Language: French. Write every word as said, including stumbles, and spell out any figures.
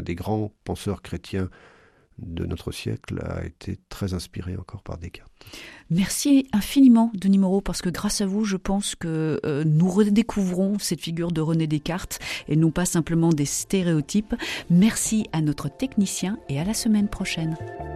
des grands penseurs chrétiens de notre siècle a été très inspiré encore par Descartes. Merci infiniment, Denis Moreau, parce que grâce à vous, je pense que euh, nous redécouvrons cette figure de René Descartes et non pas simplement des stéréotypes. Merci à notre technicien et à la semaine prochaine.